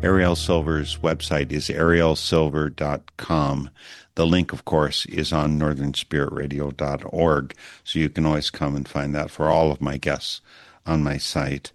Ariel Silver's website is arielsilver.com. The link, of course, is on northernspiritradio.org, so you can always come and find that for all of my guests on my site.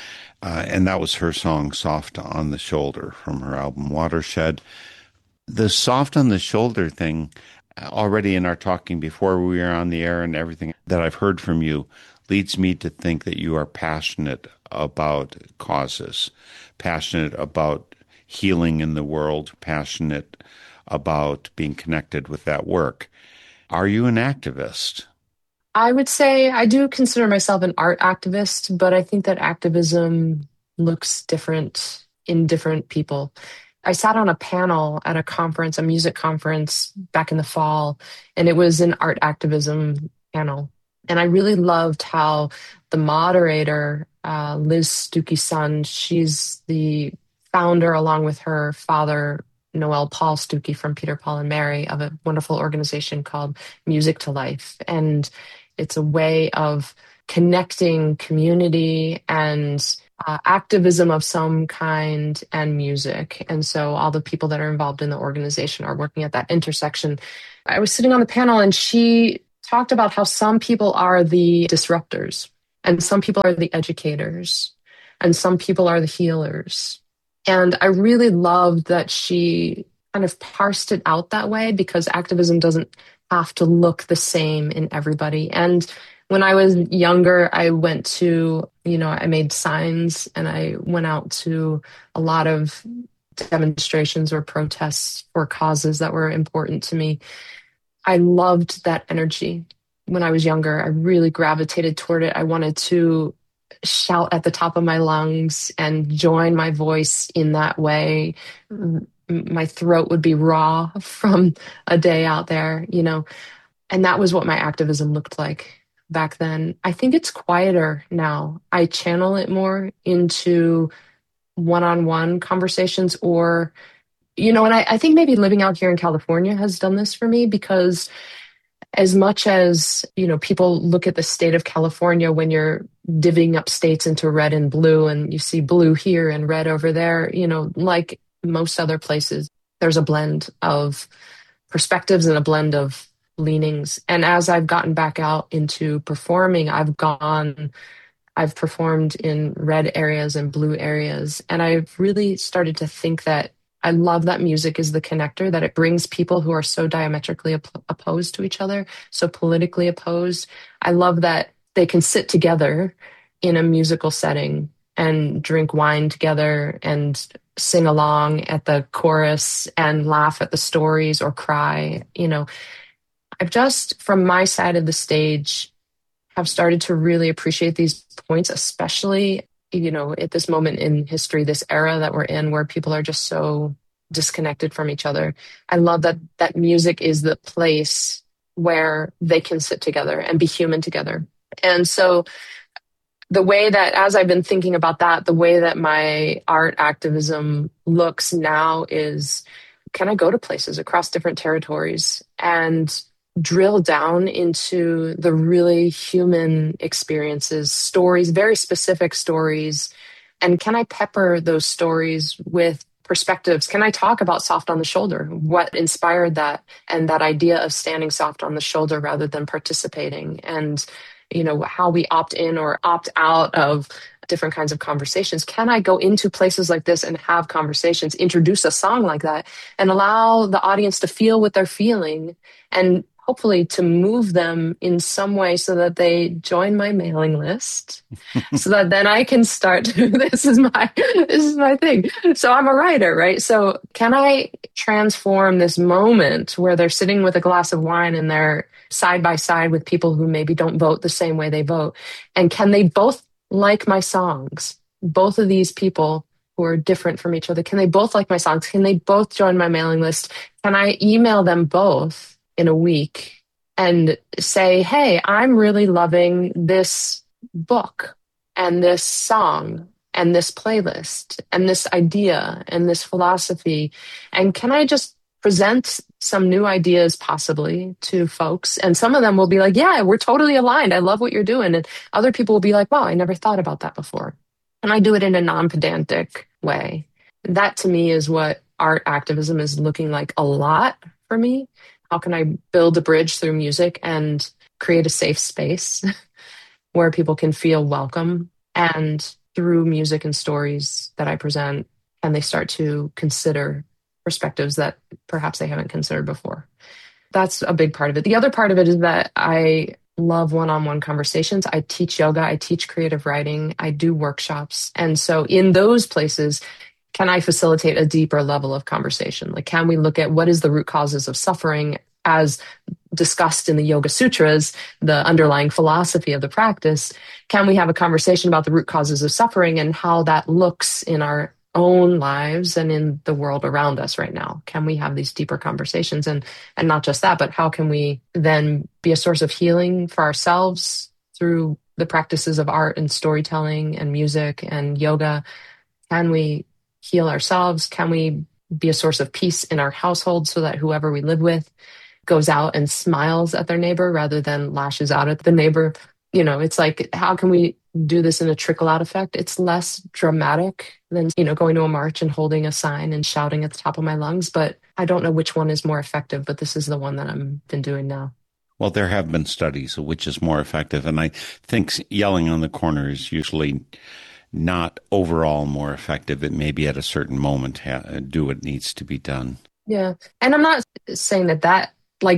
And that was her song, Soft on the Shoulder, from her album Watershed. The soft on the shoulder thing, already in our talking before we were on the air and everything that I've heard from you, leads me to think that you are passionate about causes, passionate about healing in the world, passionate about being connected with that work. Are you an activist? I would say I do consider myself an art activist, but I think that activism looks different in different people. I sat on a panel at a conference, a music conference back in the fall, and it was an art activism panel. And I really loved how the moderator, Liz Stuckey-Sun, she's the founder, along with her father, Noel Paul Stuckey from Peter, Paul and Mary, of a wonderful organization called Music to Life. And it's a way of connecting community and activism of some kind and music. And so all the people that are involved in the organization are working at that intersection. I was sitting on the panel and she talked about how some people are the disruptors and some people are the educators and some people are the healers. And I really loved that she kind of parsed it out that way, because activism doesn't have to look the same in everybody. And when I was younger, I went to, I made signs and I went out to a lot of demonstrations or protests for causes that were important to me. I loved that energy. When I was younger, I really gravitated toward it. I wanted to shout at the top of my lungs and join my voice in that way. My throat would be raw from a day out there, and that was what my activism looked like back then. I think it's quieter now. I channel it more into one-on-one conversations or, and I think maybe living out here in California has done this for me, because as much as, people look at the state of California when you're divvying up states into red and blue, and you see blue here and red over there, like most other places, there's a blend of perspectives and a blend of leanings. And as I've gotten back out into performing, I've performed in red areas and blue areas. And I've really started to think that I love that music is the connector, that it brings people who are so diametrically opposed to each other, so politically opposed. I love that they can sit together in a musical setting and drink wine together and sing along at the chorus and laugh at the stories or cry. I've just, from my side of the stage, have started to really appreciate these points, especially at this moment in history, this era that we're in, where people are just so disconnected from each other. I love that music is the place where they can sit together and be human together. And so the way that, as I've been thinking about that, the way that my art activism looks now is, can I go to places across different territories and drill down into the really human experiences, stories, very specific stories, and can I pepper those stories with perspectives? Can I talk about soft on the shoulder? What inspired that, and that idea of standing soft on the shoulder rather than participating, and how we opt in or opt out of different kinds of conversations. Can I go into places like this and have conversations, introduce a song like that, and allow the audience to feel what they're feeling, and hopefully to move them in some way so that they join my mailing list, so that then I can start. This is my thing. So I'm a writer, right? So can I transform this moment where they're sitting with a glass of wine and they're side by side with people who maybe don't vote the same way they vote? And can they both like my songs? Both of these people who are different from each other, can they both like my songs? Can they both join my mailing list? Can I email them both in a week and say, hey, I'm really loving this book and this song and this playlist and this idea and this philosophy, and can I just present some new ideas possibly to folks? And some of them will be like, yeah, we're totally aligned, I love what you're doing. And other people will be like, wow, I never thought about that before. And I do it in a non-pedantic way. That to me is what art activism is looking like a lot for me. How can I build a bridge through music and create a safe space where people can feel welcome? And through music and stories that I present, and they start to consider perspectives that perhaps they haven't considered before. That's a big part of it. The other part of it is that I love one-on-one conversations. I teach yoga, I teach creative writing, I do workshops. And so in those places, can I facilitate a deeper level of conversation? Like, can we look at what is the root causes of suffering as discussed in the Yoga Sutras, the underlying philosophy of the practice? Can we have a conversation about the root causes of suffering and how that looks in our own lives and in the world around us right now? Can we have these deeper conversations? And not just that, but how can we then be a source of healing for ourselves through the practices of art and storytelling and music and yoga? Can we heal ourselves? Can we be a source of peace in our household so that whoever we live with goes out and smiles at their neighbor rather than lashes out at the neighbor? It's like, how can we do this in a trickle out effect? It's less dramatic than, going to a march and holding a sign and shouting at the top of my lungs. But I don't know which one is more effective, but this is the one that I've been doing now. Well, there have been studies of which is more effective. And I think yelling on the corner is usually not overall more effective. It may be at a certain moment do what needs to be done. Yeah. And I'm not saying that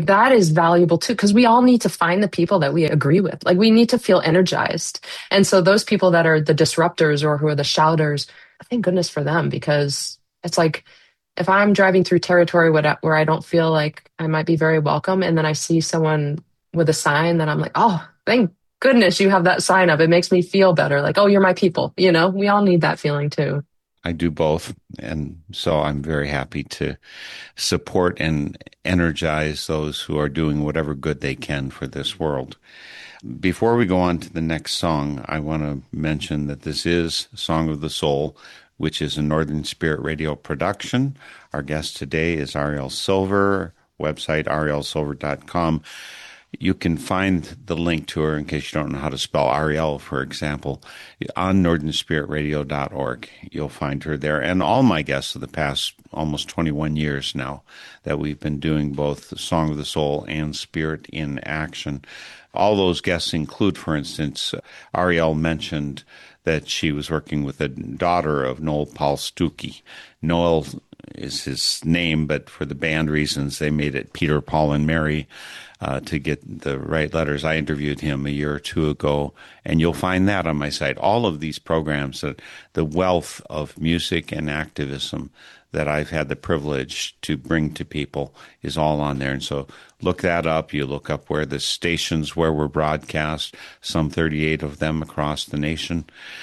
is valuable too, because we all need to find the people that we agree with. Like, we need to feel energized. And so those people that are the disruptors or who are the shouters, thank goodness for them, because it's like, if I'm driving through territory where I don't feel like I might be very welcome, and then I see someone with a sign that I'm like, oh, thank goodness you have that sign up. It makes me feel better. Like, oh, you're my people. We all need that feeling too. I do both. And so I'm very happy to support and energize those who are doing whatever good they can for this world. Before we go on to the next song, I want to mention that this is Song of the Soul, which is a Northern Spirit Radio production. Our guest today is Ariel Silver, website arielsilver.com. You can find the link to her, in case you don't know how to spell Ariel, for example, on northernspiritradio.org. You'll find her there. And all my guests of the past almost 21 years now that we've been doing both Song of the Soul and Spirit in Action. All those guests include, for instance, Ariel mentioned that she was working with a daughter of Noel Paul Stuckey. Noel is his name, but for the band reasons, they made it Peter, Paul, and Mary to get the right letters. I interviewed him a year or two ago, and you'll find that on my site. All of these programs, the wealth of music and activism that I've had the privilege to bring to people is all on there. And so look that up. You look up where the stations where we're broadcast, some 38 of them across the nation.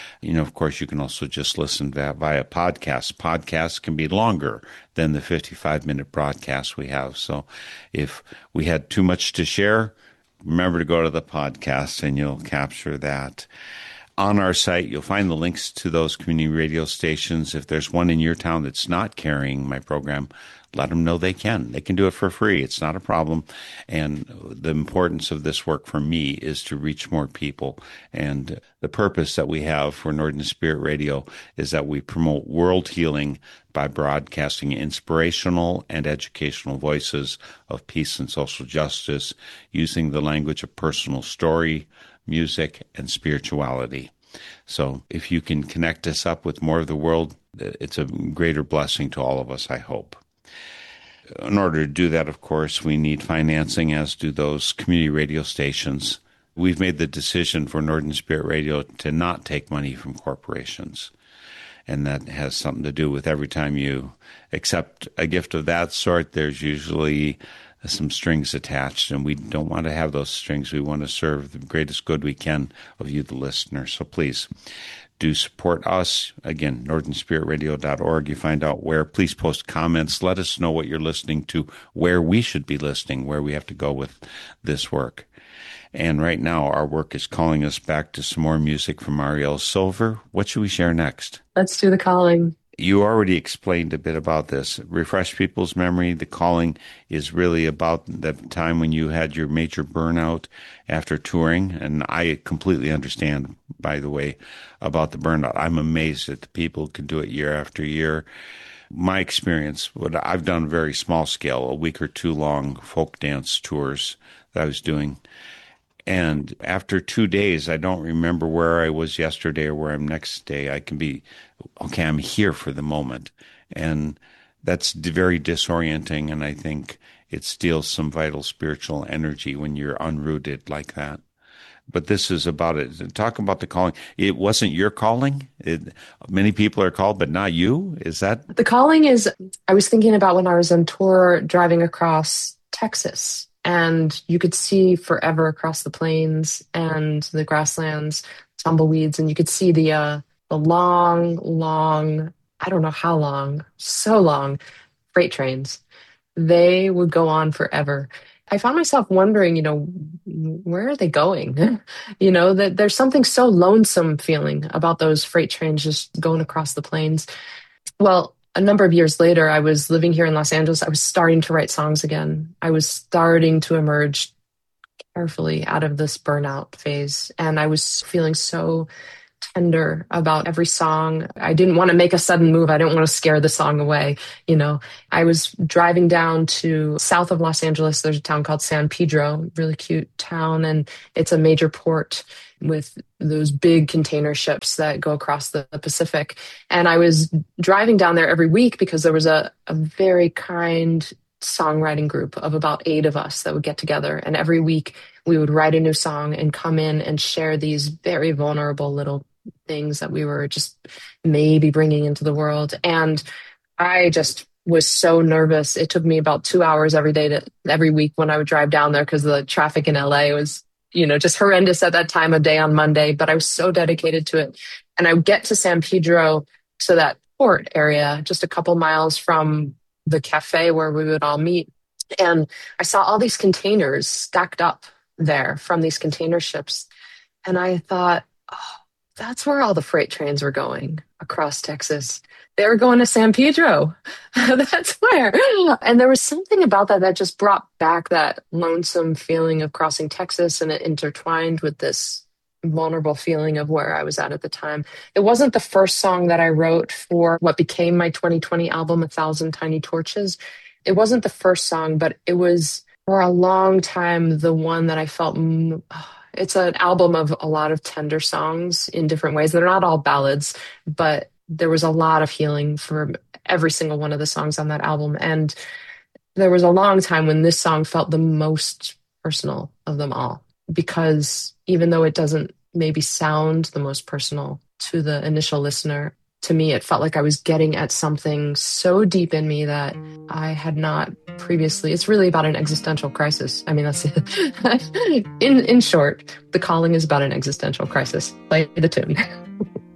Of course, you can also just listen via podcasts. Podcasts can be longer than the 55-minute broadcast we have. So if we had too much to share, remember to go to the podcast and you'll capture that. On our site, you'll find the links to those community radio stations. If there's one in your town that's not carrying my program, let them know they can. They can do it for free. It's not a problem. And the importance of this work for me is to reach more people. And the purpose that we have for Northern Spirit Radio is that we promote world healing by broadcasting inspirational and educational voices of peace and social justice using the language of personal story, music, and spirituality. So if you can connect us up with more of the world, it's a greater blessing to all of us, I hope. In order to do that, of course, we need financing, as do those community radio stations. We've made the decision for Northern Spirit Radio to not take money from corporations. And that has something to do with every time you accept a gift of that sort, there's usually some strings attached, and we don't want to have those strings. We want to serve the greatest good we can of you, the listener. So please do support us. Again, northernspiritradio.org. You find out where. Please post comments. Let us know what you're listening to, where we should be listening, where we have to go with this work. And right now, our work is calling us back to some more music from Ariel Silver. What should we share next? Let's do The Calling. You already explained a bit about this. Refresh people's memory. The calling is really about the time when you had your major burnout after touring. And I completely understand, by the way, about the burnout. I'm amazed that the people can do it year after year. My experience, what I've done very small scale, a week or two long folk dance tours that I was doing. And after 2 days, I don't remember where I was yesterday or where I'm next day. I can be, okay, I'm here for the moment. And that's very disorienting. And I think it steals some vital spiritual energy when you're unrooted like that. But this is about it. Talk about the calling. It wasn't your calling. Many people are called, but not you. Is that? The calling is, I was thinking about when I was on tour driving across Texas, and you could see forever across the plains and the grasslands, tumbleweeds, and you could see the long, long, I don't know how long, so long, freight trains. They would go on forever. I found myself wondering, where are they going? That there's something so lonesome feeling about those freight trains just going across the plains. Well, a number of years later, I was living here in Los Angeles. I was starting to write songs again. I was starting to emerge carefully out of this burnout phase. And I was feeling so tender about every song. I didn't want to make a sudden move. I didn't want to scare the song away. I was driving down to south of Los Angeles. There's a town called San Pedro, really cute town. And it's a major port with those big container ships that go across the Pacific. And I was driving down there every week because there was a very kind songwriting group of about 8 of us that would get together. And every week we would write a new song and come in and share these very vulnerable little things that we were just maybe bringing into the world. And I just was so nervous. It took me about 2 hours every week when I would drive down there because the traffic in LA was, just horrendous at that time of day on Monday, but I was so dedicated to it. And I would get to San Pedro, so that port area, just a couple miles from the cafe where we would all meet. And I saw all these containers stacked up there from these container ships. And I thought, oh, that's where all the freight trains were going across Texas. They were going to San Pedro. That's where. And there was something about that just brought back that lonesome feeling of crossing Texas, and it intertwined with this vulnerable feeling of where I was at the time. It wasn't the first song that I wrote for what became my 2020 album, A Thousand Tiny Torches. It wasn't the first song, but it was for a long time the one that I felt. It's an album of a lot of tender songs in different ways. They're not all ballads, but there was a lot of healing for every single one of the songs on that album. And there was a long time when this song felt the most personal of them all, because even though it doesn't maybe sound the most personal to the initial listener, to me, it felt like I was getting at something so deep in me that I had not previously. It's really about an existential crisis. I mean, that's it. In short, the calling is about an existential crisis. Play the tune.